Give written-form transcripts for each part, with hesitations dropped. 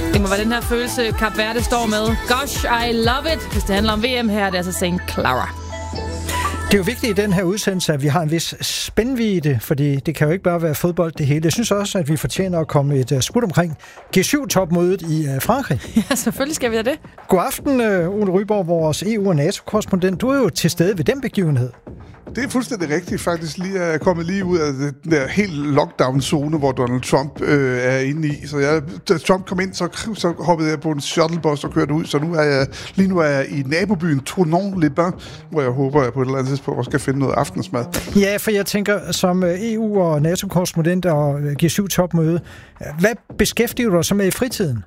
Det må være den her følelse, Kap Verde står med. Gosh, I love it. Hvis det handler om VM her, det er altså St. Clara. Det er jo vigtigt i den her udsendelse, at vi har en vis spændvidde, fordi det kan jo ikke bare være fodbold det hele. Jeg synes også, at vi fortjener at komme et smut omkring G7-topmødet i Frankrig. Ja, selvfølgelig skal vi have det. God aften, Ole Ryborg, vores EU- og NATO-korrespondent. Du er jo til stede ved den begivenhed. Det er fuldstændig rigtigt. Faktisk lige er kommet lige ud af den der helt lockdown-zone, hvor Donald Trump er inde i. Så da Trump kom ind, så hoppede jeg på en shuttlebus og kørte ud. Så lige nu er jeg i nabobyen Tournon-les-Bains, hvor jeg håber, at jeg på et eller andet tidspunkt skal finde noget aftensmad. Ja, for jeg tænker, som EU- og NATO-korrespondent og G7-topmøde, hvad beskæftiger du dig så med i fritiden?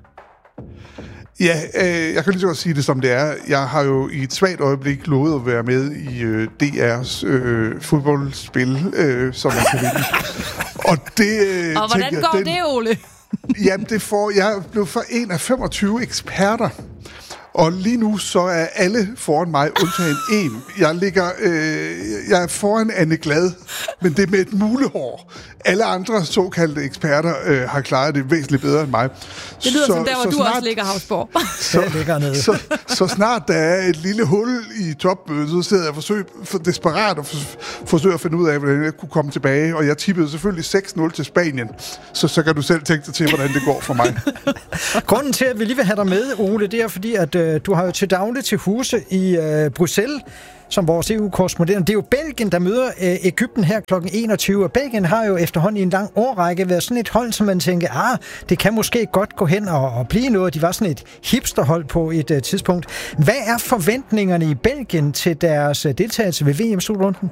Ja, jeg kan lige så godt sige det, som det er. Jeg har jo i et svagt øjeblik lovet at være med i DR's fodboldspil, som man kan vinde. Og det... og hvordan går det, Ole? Jamen, jeg blev for en af 25 eksperter. Og lige nu så er alle foran mig, undtagen en. Jeg er foran Anne Glad, men det er med et mulehår. Alle andre såkaldte eksperter har klaret det væsentligt bedre end mig. Det lyder som der, hvor du snart, også ligger, Havsborg. Så snart der er et lille hul i topmødet, så sidder jeg desperat og forsøger at finde ud af, hvordan jeg kunne komme tilbage. Og jeg tippede selvfølgelig 6-0 til Spanien. Så kan du selv tænke dig til, hvordan det går for mig. Grunden til, at vi lige vil have dig med, Ole, det er fordi, at du har jo til daglig til huse i Bruxelles, som vores EU-korrespondent. Det er jo Belgien, der møder Egypten her kl. 21, og Belgien har jo efterhånden i en lang årrække været sådan et hold, som man tænker, det kan måske godt gå hen og blive noget. De var sådan et hipsterhold på et tidspunkt. Hvad er forventningerne i Belgien til deres deltagelse ved VM-slutrunden?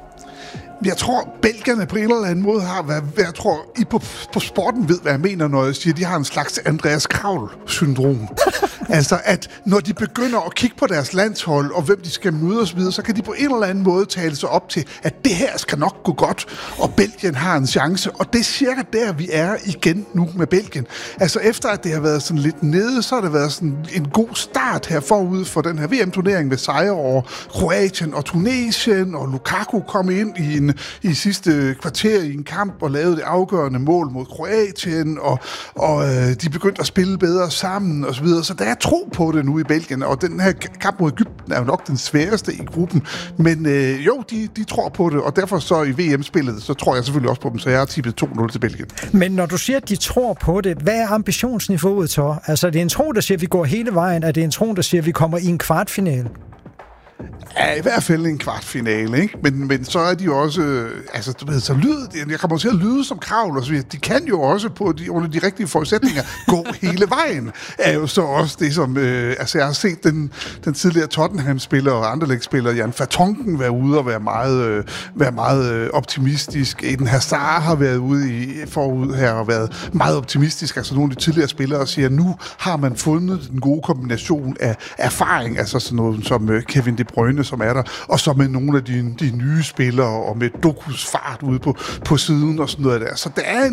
Jeg tror, belgierne på en eller anden måde har været... Jeg tror, I på sporten ved, hvad jeg mener, når jeg siger, at de har en slags Andreas Kravl-syndrom. Altså, at når de begynder at kigge på deres landshold, og hvem de skal møde osv., så kan de på en eller anden måde tale sig op til, at det her skal nok gå godt, og Belgien har en chance. Og det er cirka der, vi er igen nu med Belgien. Altså, efter at det har været sådan lidt nede, så har det været sådan en god start her forud for den her VM-turnering med sejre over Kroatien og Tunesien, og Lukaku kom ind i sidste kvarter i en kamp og lavede det afgørende mål mod Kroatien, og de begyndte at spille bedre sammen og så videre. Så der er tro på det nu i Belgien, og den her kamp mod Egypten er jo nok den sværeste i gruppen. Men de tror på det, og derfor så i VM-spillet, så tror jeg selvfølgelig også på dem, så jeg har tippet 2-0 til Belgien. Men når du siger, at de tror på det, hvad er ambitionsniveauet så? Altså, er det en tro, der siger, at vi går hele vejen? Er det en tro, der siger, at vi kommer i en kvartfinale? Ja, i hvert fald en kvartfinale, ikke? Men så er de jo også... Altså, du ved, så jeg kommer til at lyde som Kravl, og så videre. De kan jo også under de rigtige forudsætninger gå hele vejen. Er jo så også det, som... jeg har set den tidligere Tottenham-spiller og Anderlecht-spiller, Jan Vertonghen, være ude og være meget optimistisk. Eden Hazard har været ude forud her og været meget optimistisk. Altså, nogle af de tidligere spillere siger, nu har man fundet den gode kombination af erfaring, altså sådan noget som Kevin De Bruyne, som er der, og så med nogle af de nye spillere, og med Dokus fart ude på siden og sådan noget der. Så der er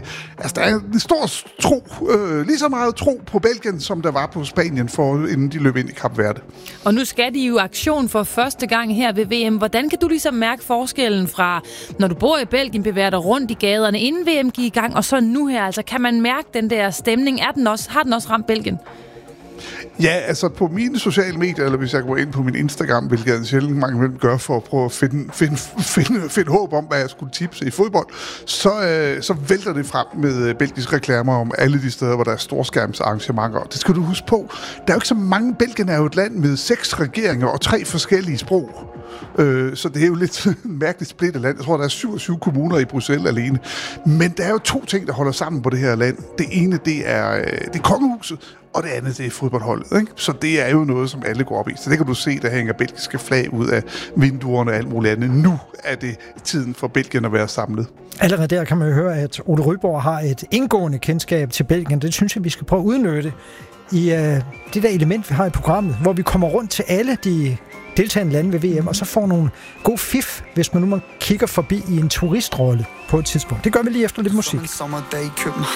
en stor tro, lige så meget tro på Belgien, som der var på Spanien, inden de løb ind i Kap Verde. Og nu skal de jo aktion for første gang her ved VM. Hvordan kan du ligesom mærke forskellen fra, når du bor i Belgien, bevæger dig rundt i gaderne, inden VM gik i gang, og så nu her? Altså, kan man mærke den der stemning? Har den også ramt Belgien? Ja, altså på mine sociale medier, eller hvis jeg går ind på min Instagram, hvilket jeg sjældent mange vil gøre for at prøve at finde håb om, hvad jeg skulle tipse i fodbold, så vælter det frem med belgiske reklamer om alle de steder, hvor der er storskærmsarrangementer. Det skal du huske på. Der er jo ikke så mange. Belgien er jo et land med 6 regeringer og 3 forskellige sprog. Så det er jo lidt mærkeligt splittet land. Jeg tror, der er 27 kommuner i Bruxelles alene. Men der er jo 2 ting, der holder sammen på det her land. Det ene, det er kongehuset, og det andet, det er fodboldholdet. Ikke? Så det er jo noget, som alle går op i. Så det kan du se, der hænger belgiske flag ud af vinduerne og alt muligt andet. Nu er det tiden for Belgien at være samlet. Allerede der kan man jo høre, at Ole Ryborg har et indgående kendskab til Belgien. Det synes jeg, vi skal prøve at udnytte i det der element, vi har i programmet, hvor vi kommer rundt til alle de deltagende lande ved VM, og så får nogle god fif, hvis man nu kigger forbi i en turistrolle på et tidspunkt. Det gør vi lige efter lidt musik.